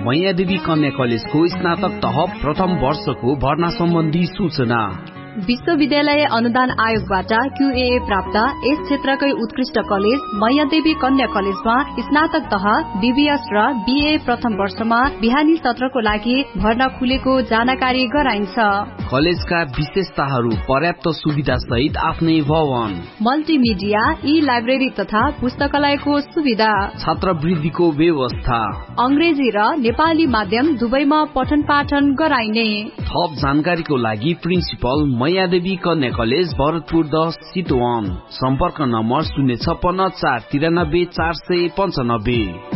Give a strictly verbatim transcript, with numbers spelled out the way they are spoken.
मैयादेवी कन्या कलेजको स्नातक तह प्रथम वर्षको भर्ना सम्बन्धी सूचना। विश्वविद्यालय अनुदान आयोगबाट क्यूए प्राप्त यस क्षेत्रकै उत्कृष्ट कलेज मैयादेवी कन्या कलेजमा स्नातक तह बीबीएस र बीए प्रथम वर्षमा बिहानी सत्रको लागि भर्ना खुलेको जानकारी गराइन्छ। कलेजका विशेषताहरू पर्याप्त सुविधा सहित आफ्नै भवन, मल्टिमिडिया, ई लाइब्रेरी तथा पुस्तकालयको सुविधा, छात्रवृत्तिको व्यवस्था, अंग्रेजी र नेपाली माध्यम दुवैमा पठन पाठन गराइने। थप जानकारीको लागि प्रिन्सिपल मैयादेवी कन्या कलेज भरतपुर दस चितवन। सम्पर्क नम्बर शून्य छप्पन्न चार तिरानब्बे चार सय पञ्चानब्बे।